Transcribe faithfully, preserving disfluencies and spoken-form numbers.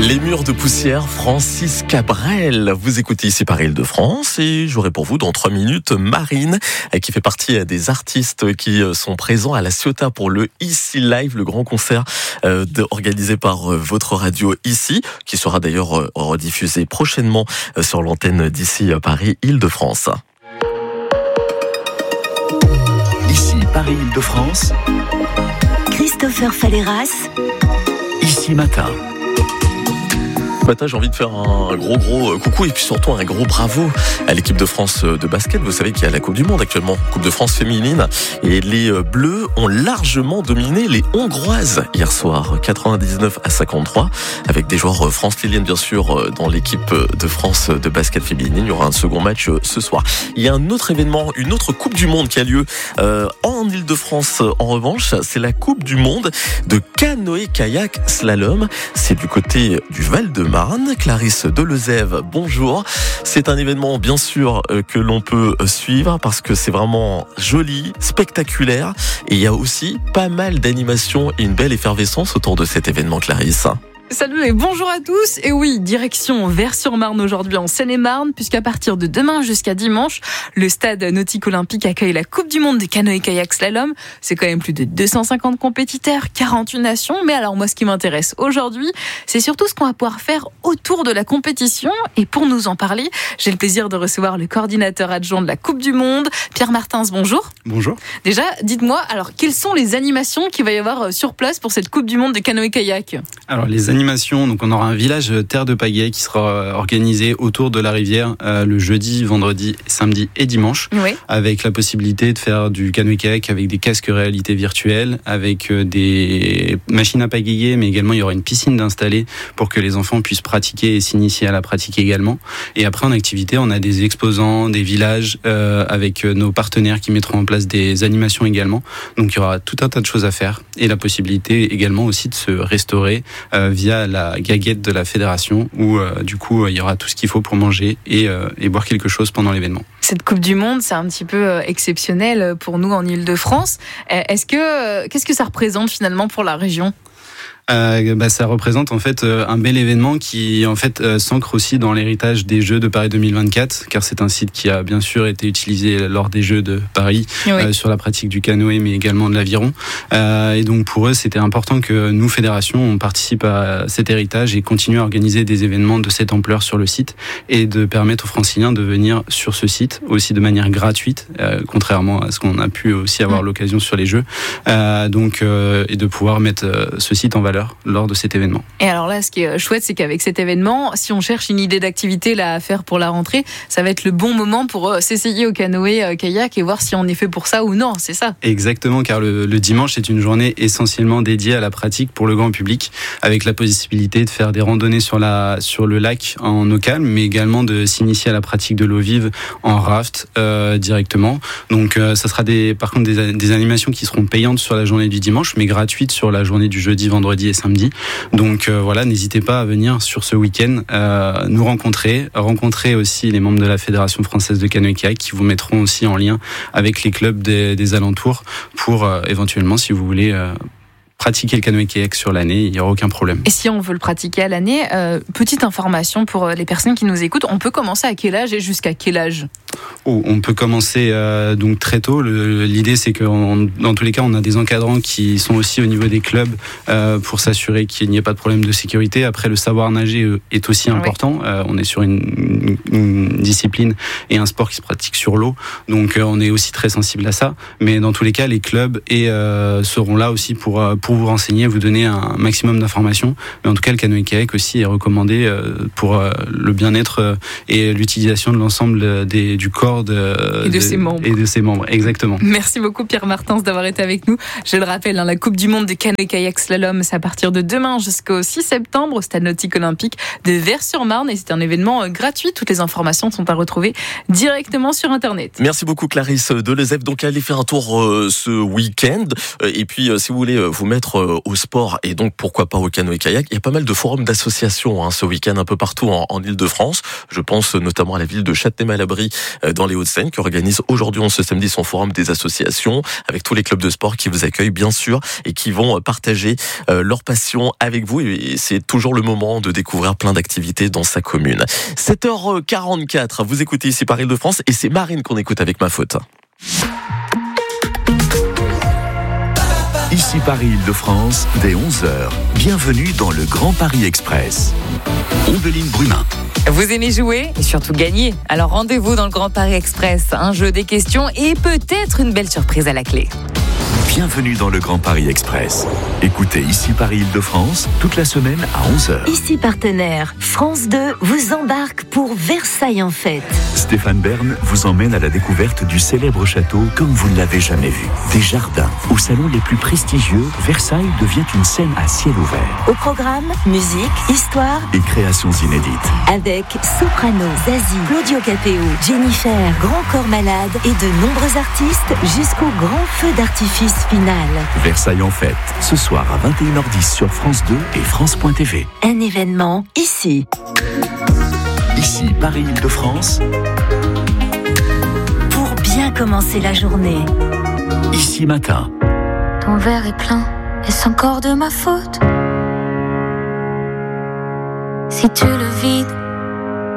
Les murs de poussière, Francis Cabrel. Vous écoutez ici par Île-de-France et j'aurai pour vous dans trois minutes Marine, qui fait partie des artistes qui sont présents à la Ciotat pour le Ici Live, le grand concert euh, de, organisé par euh, votre radio ici, qui sera d'ailleurs euh, rediffusé prochainement euh, sur l'antenne d'ici euh, Paris Île-de-France. Ici Paris Île-de-France. Christopher Falleras. Ici Matin. Ce matin, j'ai envie de faire un gros gros coucou et puis surtout un gros bravo à l'équipe de France de basket. Vous savez qu'il y a la Coupe du Monde actuellement, Coupe de France féminine, et les Bleus ont largement dominé les Hongroises hier soir, quatre-vingt-dix-neuf à cinquante-trois, avec des joueurs franciliennes bien sûr dans l'équipe de France de basket féminine. Il y aura un second match ce soir. Il y a un autre événement, une autre Coupe du Monde qui a lieu euh, en Île-de-France. En revanche, c'est la Coupe du Monde de canoë-kayak slalom. C'est du côté du Val-de-Marne. Clarisse Delezève, bonjour. C'est un événement bien sûr que l'on peut suivre parce que c'est vraiment joli, spectaculaire et il y a aussi pas mal d'animations et une belle effervescence autour de cet événement, Clarisse. Salut et bonjour à tous. Et oui, direction Vers-sur-Marne aujourd'hui en Seine-et-Marne, puisqu'à partir de demain jusqu'à dimanche, le stade nautique olympique accueille la Coupe du Monde des canoë-kayak slalom. C'est quand même plus de deux cent cinquante compétiteurs, quarante-huit nations. Mais alors moi, ce qui m'intéresse aujourd'hui, c'est surtout ce qu'on va pouvoir faire autour de la compétition. Et pour nous en parler, j'ai le plaisir de recevoir le coordinateur adjoint de la Coupe du Monde, Pierre Martins. Bonjour. Bonjour. Déjà, dites-moi, alors quelles sont les animations qu'il va y avoir sur place pour cette Coupe du Monde des canoë-kayak ? Alors les animations, donc on aura un village terre de pagaie qui sera organisé autour de la rivière euh, le jeudi, vendredi, samedi et dimanche, oui. Avec la possibilité de faire du canoë-kayak avec des casques réalité virtuelle, avec euh, des machines à pagayer, mais également il y aura une piscine d'installer pour que les enfants puissent pratiquer et s'initier à la pratique également. Et après en activité, on a des exposants, des villages euh, avec nos partenaires qui mettront en place des animations également. Donc il y aura tout un tas de choses à faire et la possibilité également aussi de se restaurer euh, via la gaguette de la fédération où euh, du coup il y aura tout ce qu'il faut pour manger et, euh, et boire quelque chose pendant l'événement. Cette Coupe du Monde, c'est un petit peu exceptionnel pour nous en Île-de-France. Est-ce que, qu'est-ce que ça représente finalement pour la région ? Euh, bah, ça représente en fait euh, un bel événement qui en fait euh, s'ancre aussi dans l'héritage des Jeux de Paris deux mille vingt-quatre, car c'est un site qui a bien sûr été utilisé lors des Jeux de Paris, oui. euh, sur la pratique du canoë mais également de l'aviron. Euh, et donc pour eux, c'était important que nous, fédération, on participe à cet héritage et continue à organiser des événements de cette ampleur sur le site et de permettre aux Franciliens de venir sur ce site aussi de manière gratuite, euh, contrairement à ce qu'on a pu aussi avoir mmh. l'occasion sur les Jeux. Euh, donc euh, et de pouvoir mettre euh, ce site en valeur lors de cet événement. Et alors là, ce qui est chouette, c'est qu'avec cet événement, si on cherche une idée d'activité là à faire pour la rentrée, ça va être le bon moment pour euh, s'essayer au canoë euh, kayak et voir si on est fait pour ça ou non, c'est ça ? Exactement, car le, le dimanche est une journée essentiellement dédiée à la pratique pour le grand public, avec la possibilité de faire des randonnées sur, la, sur le lac en eau calme, mais également de s'initier à la pratique de l'eau vive en raft euh, directement. Donc euh, ça sera des, par contre des, des animations qui seront payantes sur la journée du dimanche, mais gratuites sur la journée du jeudi, vendredi et samedi. Donc euh, voilà, n'hésitez pas à venir sur ce week-end euh, nous rencontrer, rencontrer aussi les membres de la Fédération française de canoë-kayak qui vous mettront aussi en lien avec les clubs des, des alentours pour euh, éventuellement, si vous voulez, euh, pratiquer le canoë-kayak sur l'année, il n'y aura aucun problème. Et si on veut le pratiquer à l'année, euh, petite information pour les personnes qui nous écoutent, on peut commencer à quel âge et jusqu'à quel âge ? Oh, on peut commencer euh, donc très tôt. Le, l'idée, c'est que on, dans tous les cas, on a des encadrants qui sont aussi au niveau des clubs euh, pour s'assurer qu'il n'y ait pas de problème de sécurité. Après, le savoir nager est aussi important. Oui. Euh, on est sur une, une, une discipline et un sport qui se pratique sur l'eau, donc euh, on est aussi très sensible à ça. Mais dans tous les cas, les clubs et, euh, seront là aussi pour pour vous renseigner, vous donner un maximum d'informations. Mais en tout cas, le canoë-kayak aussi est recommandé euh, pour euh, le bien-être euh, et l'utilisation de l'ensemble des, du corps de, et, de de, ses membres. et de ses membres. Exactement. Merci beaucoup Pierre Martins d'avoir été avec nous. Je le rappelle, hein, la Coupe du Monde de canoë-kayak slalom, c'est à partir de demain jusqu'au six septembre au Stade nautique olympique de Vers-sur-Marne et c'est un événement euh, gratuit. Toutes les informations sont à retrouver directement sur Internet. Merci beaucoup Clarisse Delezève. Donc allez faire un tour euh, ce week-end euh, et puis euh, si vous voulez euh, vous mettre euh, au sport et donc pourquoi pas au canoë-kayak, il y a pas mal de forums d'associations hein, ce week-end un peu partout en, en Île-de-France. Je pense notamment à la ville de Châtenay-Malabry dans les Hauts-de-Seine qui organise aujourd'hui, ce samedi, son forum des associations avec tous les clubs de sport qui vous accueillent bien sûr et qui vont partager leur passion avec vous. Et c'est toujours le moment de découvrir plein d'activités dans sa commune. sept heures quarante-quatre, vous écoutez ici Paris de France et c'est Marine qu'on écoute avec Ma Faute. Ici Paris-Île-de-France, dès onze heures. Bienvenue dans le Grand Paris Express. Odeline Brumin. Vous aimez jouer et surtout gagner. Alors rendez-vous dans le Grand Paris Express. Un jeu, des questions et peut-être une belle surprise à la clé. Bienvenue dans le Grand Paris Express. Écoutez Ici Paris-Île-de-France toute la semaine à onze heures. Ici partenaire, France deux vous embarque pour Versailles en fête. Stéphane Bern vous emmène à la découverte du célèbre château comme vous ne l'avez jamais vu. Des jardins, aux salons les plus prestigieux, Versailles devient une scène à ciel ouvert. Au programme, musique, histoire et créations inédites. Avec Soprano, Zazie, Claudio Capéo, Jennifer, Grand Corps Malade et de nombreux artistes jusqu'au grand feu d'artifice final. Versailles en fête, ce soir à vingt et une heures dix sur France deux et France point T V. Un événement ici. Ici Paris-Île-de-France. Pour bien commencer la journée. Ici matin. Ton verre est plein, est-ce encore de ma faute? Si tu le vides,